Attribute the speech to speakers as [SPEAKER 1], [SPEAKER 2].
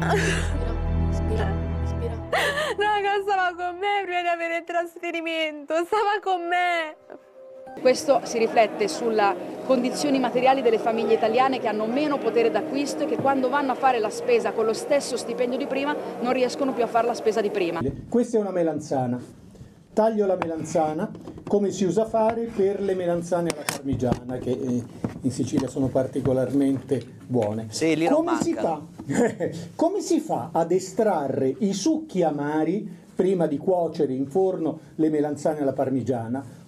[SPEAKER 1] Respira.
[SPEAKER 2] Raga, stava con me prima di avere il trasferimento, stava con me.
[SPEAKER 3] Questo si riflette sulle condizioni materiali delle famiglie italiane che hanno meno potere d'acquisto e che quando vanno a fare la spesa con lo stesso stipendio di prima non riescono più a fare la spesa di prima.
[SPEAKER 4] Questa è una melanzana. Taglio la melanzana come si usa fare per le melanzane alla parmigiana, che in Sicilia sono particolarmente buone.
[SPEAKER 5] Sì, lì non mancano.
[SPEAKER 4] Come si fa ad estrarre i succhi amari prima di cuocere in forno le melanzane alla parmigiana?